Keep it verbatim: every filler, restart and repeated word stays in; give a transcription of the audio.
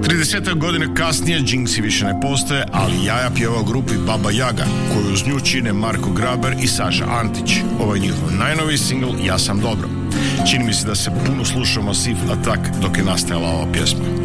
trideset godine kasnije Jinxi više ne postoje, ali Jaja pjeva u grupi Baba Yaga, koju uz nju čine Marko Graber i Saša Antić. Ovo je njihov najnoviji singl Ja sam dobro. Čini mi se da se puno slušao Massive Attack dok je nastajala ova pjesma.